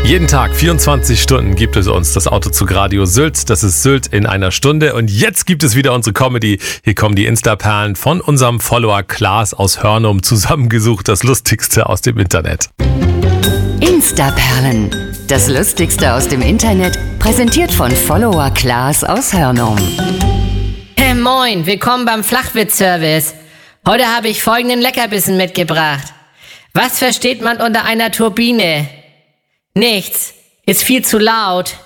Jeden Tag, 24 Stunden gibt es uns das Auto zu Radio Sylt. Das ist Sylt in einer Stunde. Und jetzt gibt es wieder unsere Comedy. Hier kommen die Insta-Perlen von unserem Follower Klaas aus Hörnum zusammengesucht. Das Lustigste aus dem Internet. Insta-Perlen. Das Lustigste aus dem Internet. Präsentiert von Follower Klaas aus Hörnum. Hey, moin, willkommen beim Flachwitz-Service. Heute habe ich folgenden Leckerbissen mitgebracht. Was versteht man unter einer Turbine? Nichts. Ist viel zu laut.